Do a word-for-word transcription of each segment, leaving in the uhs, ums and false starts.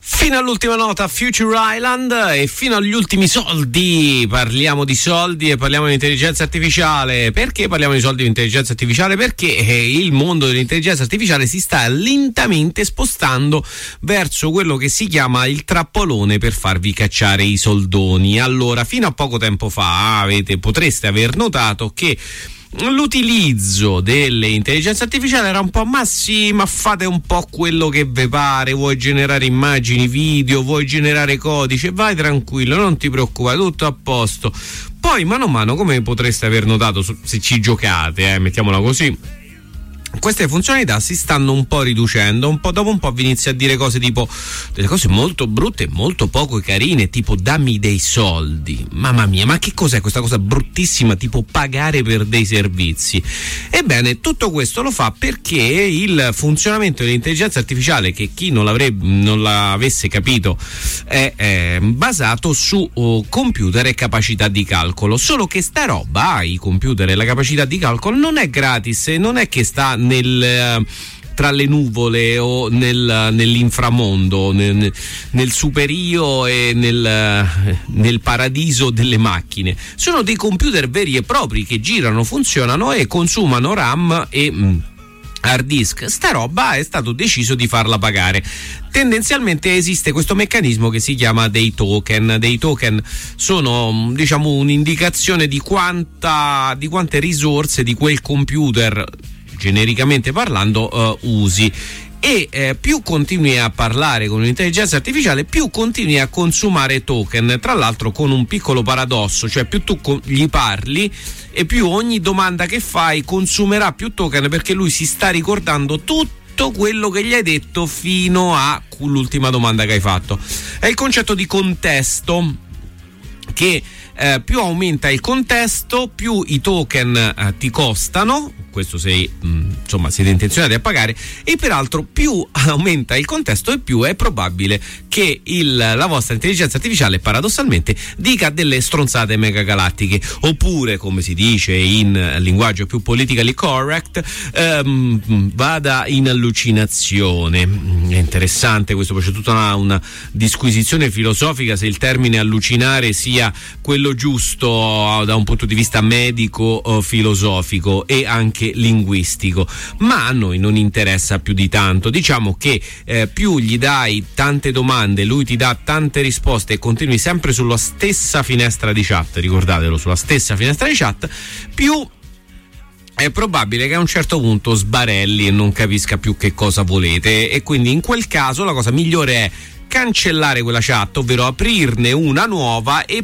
Fino all'ultima nota Future Island e fino agli ultimi soldi. Parliamo di soldi e parliamo di intelligenza artificiale. Perché parliamo di soldi e di intelligenza artificiale? Perché il mondo dell'intelligenza artificiale si sta lentamente spostando verso quello che si chiama il trappolone per farvi cacciare i soldoni. Allora, fino a poco tempo fa avete, potreste aver notato che l'utilizzo delle intelligenze artificiali era un po' ma sì, ma fate un po' quello che vi pare, vuoi generare immagini, video, vuoi generare codice, vai tranquillo, non ti preoccupare, tutto a posto. Poi mano a mano, come potreste aver notato se ci giocate, eh, mettiamola così, queste funzionalità si stanno un po' riducendo, un po' dopo un po' vi inizia a dire cose tipo delle cose molto brutte, molto poco carine, tipo dammi dei soldi. Mamma mia, ma che cos'è questa cosa bruttissima, tipo pagare per dei servizi? Ebbene, tutto questo lo fa perché il funzionamento dell'intelligenza artificiale, che chi non l'avrebbe non l'avesse capito, è, è basato su uh, computer e capacità di calcolo. Solo che sta roba, i computer e la capacità di calcolo, non è gratis e non è che sta nel tra le nuvole o nel, nell'inframondo, nel, nel superio e nel, nel paradiso delle macchine. Sono dei computer veri e propri che girano, funzionano e consumano RAM e mh, hard disk. Sta roba è stato deciso di farla pagare. Tendenzialmente esiste questo meccanismo che si chiama dei token. Dei token sono, diciamo, un'indicazione di quanta di quante risorse di quel computer, genericamente parlando, uh, usi. E eh, più continui a parlare con un'intelligenza artificiale, più continui a consumare token, tra l'altro con un piccolo paradosso, cioè più tu con- gli parli e più ogni domanda che fai consumerà più token, perché lui si sta ricordando tutto quello che gli hai detto fino all'ultima domanda che hai fatto. È il concetto di contesto, che eh, più aumenta il contesto, più i token eh, ti costano. Questo se mh, insomma siete intenzionati a pagare, e peraltro più aumenta il contesto e più è probabile che il, la vostra intelligenza artificiale paradossalmente dica delle stronzate megagalattiche, oppure, come si dice in linguaggio più politically correct, ehm, vada in allucinazione. È interessante questo, perché c'è tutta una, una disquisizione filosofica se il termine allucinare sia quello giusto da un punto di vista medico o filosofico e anche linguistico, ma a noi non interessa più di tanto. Diciamo che eh, più gli dai tante domande, lui ti dà tante risposte e continui sempre sulla stessa finestra di chat, ricordatelo, sulla stessa finestra di chat, più è probabile che a un certo punto sbarelli e non capisca più che cosa volete, e quindi in quel caso la cosa migliore è cancellare quella chat, ovvero aprirne una nuova e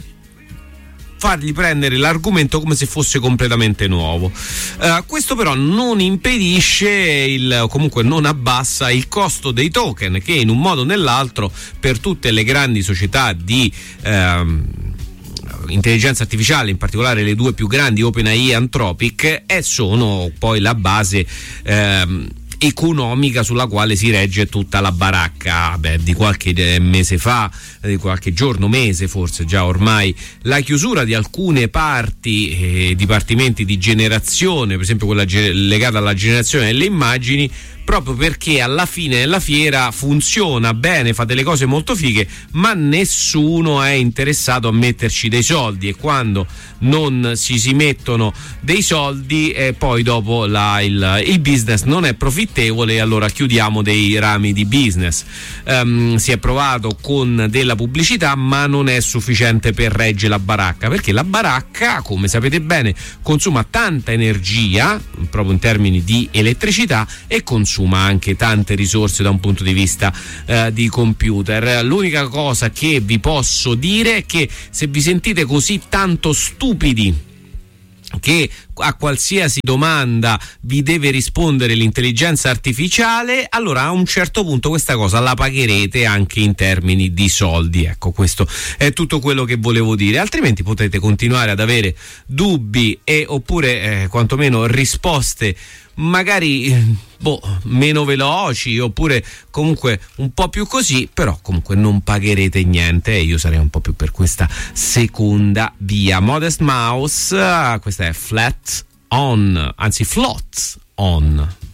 fargli prendere l'argomento come se fosse completamente nuovo. Uh, questo però non impedisce, il, comunque non abbassa il costo dei token, che in un modo o nell'altro per tutte le grandi società di uh, intelligenza artificiale, in particolare le due più grandi, OpenAI e Anthropic, e sono poi la base uh, economica sulla quale si regge tutta la baracca. Beh, di qualche mese fa, di qualche giorno, mese forse già ormai, la chiusura di alcune parti e eh, dipartimenti di generazione, per esempio quella ge- legata alla generazione delle immagini, proprio perché alla fine della fiera funziona bene, fa delle cose molto fighe, ma nessuno è interessato a metterci dei soldi, e quando non si si mettono dei soldi eh, poi dopo la, il, il business non è profittevole, e allora chiudiamo dei rami di business. Um, si è provato con della pubblicità, ma non è sufficiente per reggere la baracca, perché la baracca, come sapete bene, consuma tanta energia proprio in termini di elettricità e consuma anche tante risorse da un punto di vista eh, di computer. L'unica cosa che vi posso dire è che se vi sentite così tanto stupidi che a qualsiasi domanda vi deve rispondere l'intelligenza artificiale, allora a un certo punto questa cosa la pagherete anche in termini di soldi. Ecco, questo è tutto quello che volevo dire, altrimenti potete continuare ad avere dubbi e oppure eh, quantomeno risposte magari boh, meno veloci, oppure comunque un po' più così, però comunque non pagherete niente, e io sarei un po' più per questa seconda via. Modest Mouse, questa è Flat On, anzi Float On.